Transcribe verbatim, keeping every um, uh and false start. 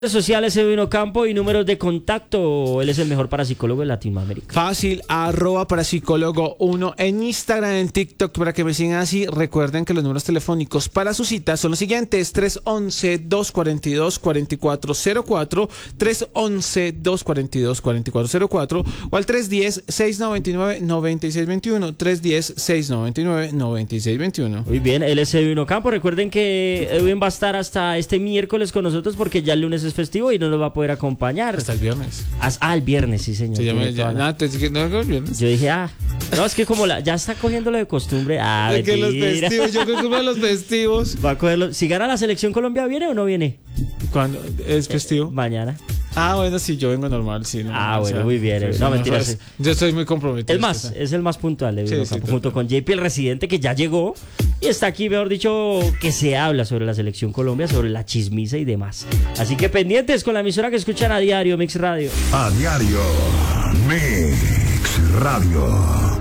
Redes sociales Edwin Ocampo y números de contacto. Él es el mejor parapsicólogo de Latinoamérica. Fácil, arroba parapsicólogo uno en Instagram, en TikTok, para que me sigan así. Recuerden que los números telefónicos para su cita son los siguientes: tres once, dos cuarenta y dos, cuarenta y cuatro cero cuatro, tres once, dos cuarenta y dos, cuarenta y cuatro cero cuatro o al tres diez, seis noventa y nueve, noventa y seis veintiuno, tres diez, seis noventa y nueve, noventa y seis veintiuno. Muy bien, él es Edwin Ocampo. Recuerden que Edwin va a estar hasta este miércoles con nosotros porque ya el lunes es festivo y no nos va a poder acompañar. Hasta el viernes. Ah, el viernes, sí, señor. Se llama, ya, nada, te, no, no, el viernes. Yo dije, ah, no, es que como la, ya está cogiendo lo de costumbre. Ah, de que los mentira. festivos, yo creo que los festivos. Va a cogerlo. Si gana la selección Colombia, ¿viene o no viene? ¿Cuándo es festivo? Eh, mañana. Ah, bueno, sí, yo vengo normal, sí. No, ah, o bueno, sea, muy bien. sí, No, no, mentira. sabes, yo estoy muy comprometido. Es más, es el más puntual de sí, sí, sí, junto con J P, el residente, que ya llegó y está aquí, mejor dicho, que se habla sobre la selección Colombia, sobre la chismisa y demás. Así que pendientes con la emisora que escuchan a diario, Mix Radio. A diario, Mix Radio.